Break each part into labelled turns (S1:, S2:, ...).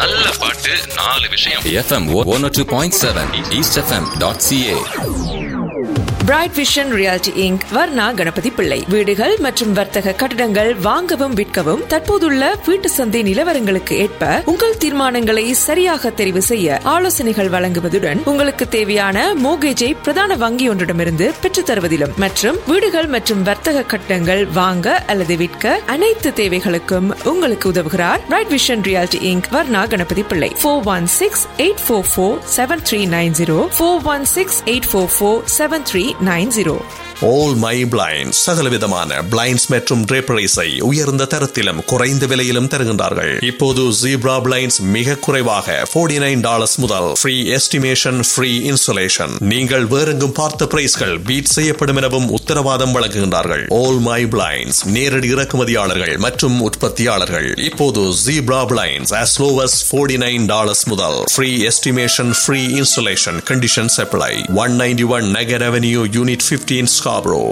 S1: நல்ல பாட்டு, 4 விஷயம்.
S2: FM 102.7 eastfm.ca.
S3: Bright vision reality Inc. Varna Ganapathi பிள்ளை. வீடுகள் மற்றும் வர்த்தக கட்டடங்கள் வாங்கவும் விற்கவும் தற்போதுள்ள வீட்டு சந்தை நிலவரங்களுக்கு ஏற்ப உங்கள் தீர்மானங்களை சரியாக தெரிவு செய்ய ஆலோசனைகள் வழங்குவதுடன் உங்களுக்கு தேவையான மோர்கேஜை பிரதான வங்கி ஒன்றிடமிருந்து பெற்றுத் தருவதிலும் மற்றும் வீடுகள் மற்றும் வர்த்தக கட்டடங்கள் வாங்க அல்லது விற்க அனைத்து தேவைகளுக்கும் உங்களுக்கு உதவுகிறார் bright vision reality Inc. Varna Ganapathi பிள்ளை. 416-844-7390 416-844-7390.
S4: All My Blinds சகலவிதமான பிளைண்ட்ஸ் மற்றும் draperies-ஐ உயர்ந்த தரத்திலும் குறைந்த விலையிலும் தருகின்றார்கள். இப்போது Zebra Blinds மிக குறைவாக $49 முதல் ஃப்ரீ எஸ்டிமேஷன், ஃப்ரீ இன்சுலேஷன். நீங்கள் வேறெங்கும் பார்த்த பிரைஸ்கள் பீட் செய்யப்படும் எனவும் உத்தரவாதம் வழங்குகின்றார்கள். All My Blinds நேரடி இறக்குமதியாளர்கள் மற்றும் உற்பத்தியாளர்கள். இப்போது Zebra Blinds as low as $49 முதல் free estimation, free insulation. Conditions apply. 191 Nagar Avenue, Unit 15, Scarborough.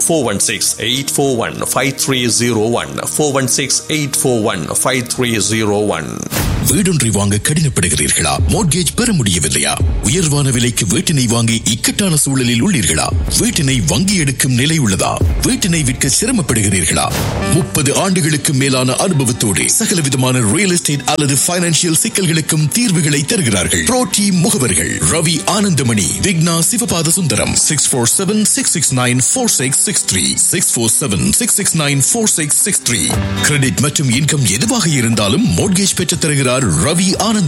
S4: 416-841-5301. 416-841-5301.
S5: வீடொன்றை வாங்க கடினப்படுகிறீர்களா? மோர்கேஜ் பெற முடியவில்லையா? உயர்வான விலைக்கு வீட்டினை வாங்கி இக்கட்டான சூழலில் உள்ளீர்களா? வீட்டினை வங்கி எடுக்கும் நிலை உள்ளதா? வீட்டினை விற்க சிரமப்படுகிறீர்களா? 30 ஆண்டுகளுக்கு மேலான அனுபவத்தோடு சகலவிதமான ரியல் எஸ்டேட் அல்லது பைனான்சியல் சிக்கல்களுக்கும் தீர்வுகளை தருகிறார்கள். புரோட்டி முகவர்கள் ரவி ஆனந்தமணி, விக்னா சிவபாத சுந்தரம். 647-669-4663. 647-669-4663. கிரெடிட் மற்றும் இன்கம் எதுவாக இருந்தாலும் மோர்கேஜ் பெற்றுத் தருகிறார் ரவி ஆனந்த்.